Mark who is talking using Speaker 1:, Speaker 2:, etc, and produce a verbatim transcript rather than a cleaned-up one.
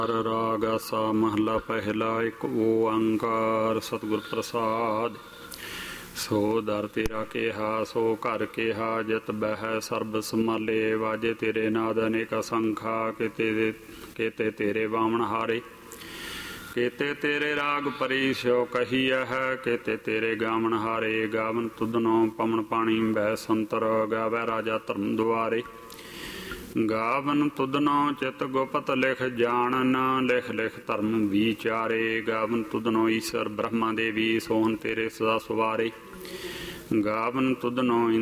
Speaker 1: ਰਾਗ ਆਸਾ ਮਹਲਾ ਪਹਿਲਾ। ਇੱਕ ਓੰਕਾਰ ਸਤਿਗੁਰ ਪ੍ਰਸਾਦ। ਸੋ ਦਰ ਤੇਰਾ ਕਿਹਾ ਸੋ ਘਰ ਕਿਹਾ, ਜਿਤ ਬਹਿ ਸਰਬ ਸਮਾਲੇ। ਵਾਜੇ ਤੇਰੇ ਨਾਦ ਅਨੇਕ ਅਸੰਖਾ, ਕਿਤੇ ਕਿਤੇ ਤੇਰੇ ਵਾਮਣ ਹਾਰੇ। ਕਿਤੇ ਤੇਰੇ ਰਾਗ ਪਰੀ ਸਿਓ ਕਹੀਐ ਹੈ, ਕਿਤੇ ਤੇਰੇ ਗਾਵਣ ਹਾਰੇ। ਗਾਵਨ ਤੁਧਨੋਂ ਪਵਨ ਪਾਣੀ ਬਹਿ ਸੰਤਰ, ਗਾਵੈ ਰਾਜਾ ਧਰਮ ਦੁਆਰੇ। ਗਾਵਨ ਤੁਧਨੋਂ ਚਿਤ ਗੁਪਤ ਲਿਖ ਜਾਣਨ, ਲਿਖ ਲਿਖ ਧਰਮ ਵਿਚਾਰੇ। ਗਾਵਨ ਤੁਧਨੋਂ ਈਸ਼ਰ ਬ੍ਰਹਮਾ ਦੇਵੀ, ਸੋਹਣ ਤੇਰੇ ਸਦਾ ਸਵਾਰੇ। ਗਾਵਨ ਤੁਧਨੋਂ